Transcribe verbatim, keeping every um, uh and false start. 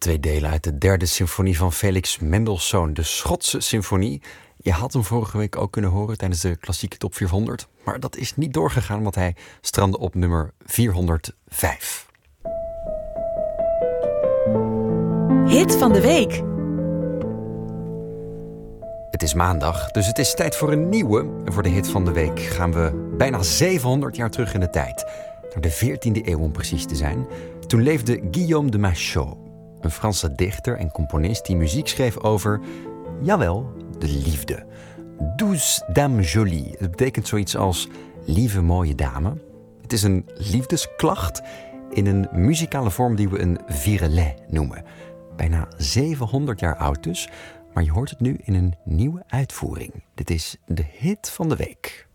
twee delen uit de derde symfonie van Felix Mendelssohn, de Schotse symfonie. Je had hem vorige week ook kunnen horen tijdens de klassieke top vierhonderd. Maar dat is niet doorgegaan, want hij strandde op nummer vierhonderdvijf. Hit van de week. Het is maandag, dus het is tijd voor een nieuwe. En voor de hit van de week gaan we bijna zevenhonderd jaar terug in de tijd. Naar de veertiende eeuw om precies te zijn. Toen leefde Guillaume de Machaut, een Franse dichter en componist die muziek schreef over, jawel, de liefde. Douce dame jolie. Het betekent zoiets als lieve mooie dame. Het is een liefdesklacht in een muzikale vorm die we een virelet noemen. Bijna zevenhonderd jaar oud dus, maar je hoort het nu in een nieuwe uitvoering. Dit is de hit van de week.